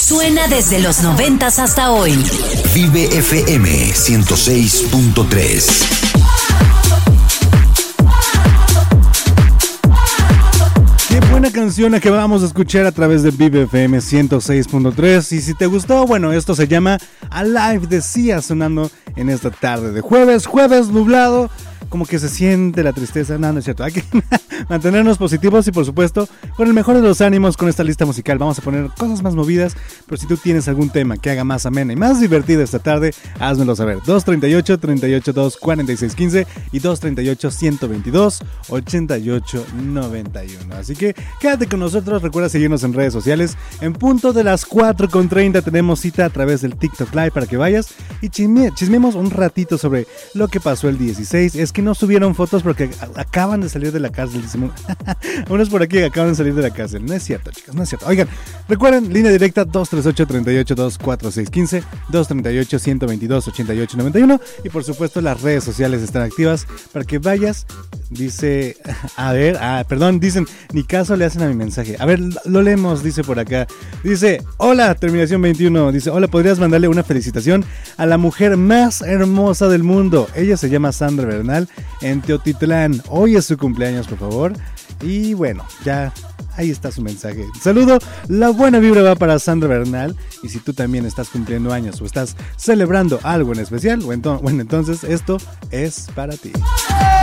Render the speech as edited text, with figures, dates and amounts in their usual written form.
Suena desde los 90s hasta hoy. Vive FM 106.3. Qué buena canción la que vamos a escuchar a través de Vive FM 106.3. Y si te gustó, bueno, esto se llama Alive de Sia, sonando en esta tarde de jueves nublado. Como que se siente la tristeza. No es cierto. Hay que mantenernos positivos y, por supuesto, con el mejor de los ánimos con esta lista musical. Vamos a poner cosas más movidas, pero si tú tienes algún tema que haga más amena y más divertida esta tarde, házmelo saber. 238-382-4615 y 238-122-8891. Así que quédate con nosotros. Recuerda seguirnos en redes sociales. En punto de las 4:30 tenemos cita a través del TikTok Live para que vayas y chismemos un ratito sobre lo que pasó el 16. Es que no subieron fotos porque acaban de salir de la cárcel. Unos por aquí acaban de salir de la cárcel. No es cierto, chicos, no es cierto. Oigan, recuerden, línea directa 238-382-4615, 238-122-8891 y por supuesto las redes sociales están activas para que vayas. Dice, dicen, ni caso le hacen a mi mensaje. A ver, lo leemos, dice por acá. Dice, hola, terminación 21. Dice, hola, ¿podrías mandarle una felicitación a la mujer más hermosa del mundo? Ella se llama Sandra Bernal en Teotitlán. Hoy es su cumpleaños, por favor. Y bueno, ya ahí está su mensaje. Saludo, la buena vibra va para Sandra Bernal. Y si tú también estás cumpliendo años o estás celebrando algo en especial, bueno, entonces esto es para ti.